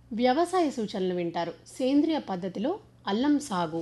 వ్యవసాయ సూచనలు వింటారు. సేంద్రియ పద్ధతిలో అల్లం సాగు.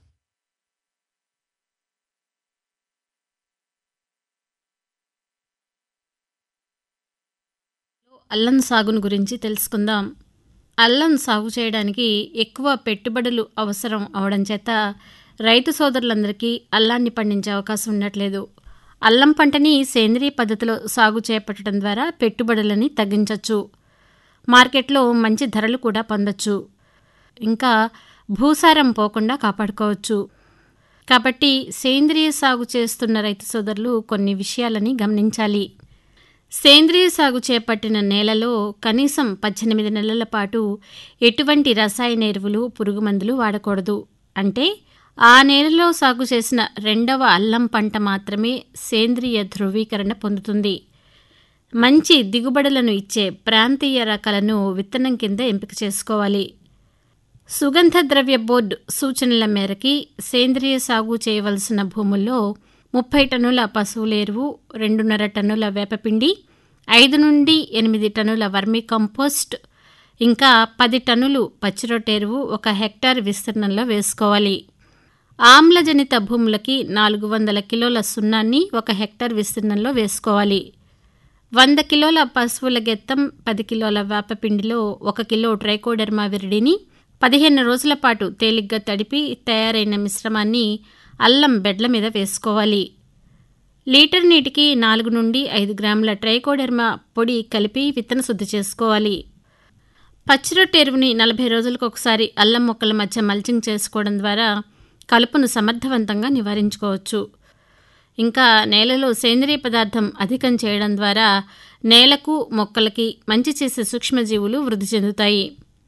అల్లం సాగును గురించి తెలుసుకుందాం. అల్లం సాగు చేయడానికి ఎక్కువ పెట్టుబడులు అవసరం అవడం చేత రైతు సోదరులందరికీ అల్లాన్ని పండించే అవకాశం ఉండట్లేదు. అల్లం పంటని సేంద్రియ పద్ధతిలో సాగు చేపట్టడం ద్వారా పెట్టుబడులని తగ్గించవచ్చు. మార్కెట్లో మంచి ధరలు కూడా పొందొచ్చు. ఇంకా భూసారం పోకుండా కాపాడుకోవచ్చు. కాబట్టి సేంద్రియ సాగు చేస్తున్న రైతు సోదరులు కొన్ని విషయాలని గమనించాలి. సేంద్రియ సాగు చేపట్టిన నేలలో కనీసం 18 నెలల పాటు ఎటువంటి రసాయన ఎరువులు, పురుగుమందులు వాడకూడదు. అంటే ఆ నేలలో సాగు చేసిన రెండవ అల్లం పంట మాత్రమే సేంద్రియ ధృవీకరణ పొందుతుంది. మంచి దిగుబడులను ఇచ్చే ప్రాంతీయ రకాలను విత్తనం కింద ఎంపిక చేసుకోవాలి. సుగంధ ద్రవ్య బోర్డు సూచనల మేరకి సేంద్రియ సాగు చేయవలసిన భూముల్లో 30 టన్నుల పశువుల ఎరువు, 2.5 టన్నుల వేపపిండి, 5 నుండి 8 టన్నుల వర్మీ కంపోస్ట్, ఇంకా 10 టన్నులు పచ్చిరొట్ట ఎరువు 1 హెక్టార్ విస్తీర్ణంలో వేసుకోవాలి. ఆమ్లజనిత భూములకి 400 కిలోల సున్నాన్ని 1 హెక్టార్ విస్తీర్ణంలో వేసుకోవాలి. 100 కిలోల పశువుల గెత్తం, 10 కిలోల వేపపిండిలో 1 కిలో ట్రైకోడెర్మా విరిడిని 15 రోజుల పాటు తేలిగ్గా తడిపి తయారైన మిశ్రమాన్ని అల్లం బెడ్ల మీద వేసుకోవాలి. లీటర్ నీటికి 4 నుండి 5 గ్రాముల ట్రైకోడెర్మా పొడి కలిపి విత్తన శుద్ధి చేసుకోవాలి. పచ్చిరొట్ట ఎరువుని 40 రోజులకు ఒకసారి అల్లం మొక్కల మధ్య మల్చింగ్ చేసుకోవడం ద్వారా కలుపును సమర్థవంతంగా నివారించుకోవచ్చు. ఇంకా నేలలో సేంద్రియ పదార్థం అధికం చేయడం ద్వారా నేలకు, మొక్కలకి మంచి చేసే సూక్ష్మజీవులు వృద్ధి చెందుతాయి.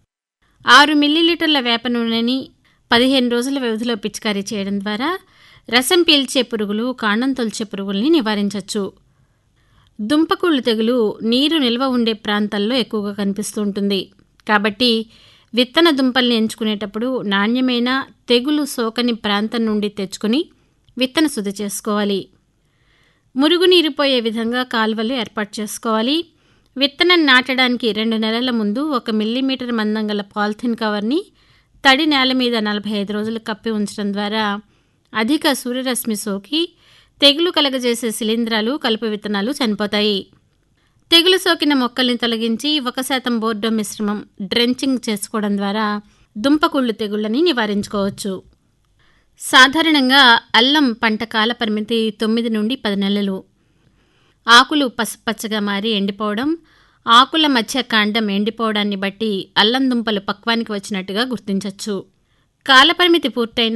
6 మిల్లీలీటర్ల వేప నూనెని 15 రోజుల వ్యవధిలో పిచికారీ చేయడం ద్వారా రసం పీల్చే పురుగులు, కాండం తొలిచే పురుగుల్ని నివారించవచ్చు. దుంపకుళ్ళు తెగులు నీరు నిల్వ ఉండే ప్రాంతాల్లో ఎక్కువగా కనిపిస్తూ ఉంటుంది. కాబట్టి విత్తన దుంపల్ని ఎంచుకునేటప్పుడు నాణ్యమైన తెగులు సోకని ప్రాంతం నుండి తెచ్చుకుని విత్తన శుద్ధి చేసుకోవాలి. మురుగునీరు పోయే విధంగా కాలువలు ఏర్పాటు చేసుకోవాలి. విత్తనం నాటడానికి 2 నెలల ముందు 1 మిల్లీమీటర్ మందం గల పాలిథిన్ కవర్ని తడి నేల మీద 45 రోజులు కప్పి ఉంచడం ద్వారా అధిక సూర్యరశ్మి సోకి తెగులు కలగజేసే శిలీంధ్రాలు, కలుపు విత్తనాలు చనిపోతాయి. తెగులు సోకిన మొక్కల్ని తొలగించి 1% బోర్డో మిశ్రమం డ్రెంచింగ్ చేసుకోవడం ద్వారా దుంపకుళ్ళు తెగుళ్లని నివారించుకోవచ్చు. సాధారణంగా అల్లం పంట కాల పరిమితి 9 నుండి 10 నెలలు. ఆకులు పసుపచ్చగా మారి ఎండిపోవడం, ఆకుల మధ్య కాండం ఎండిపోవడాన్ని బట్టి అల్లం దుంపలు పక్వానికి వచ్చినట్టుగా గుర్తించవచ్చు. కాలపరిమితి పూర్తయిన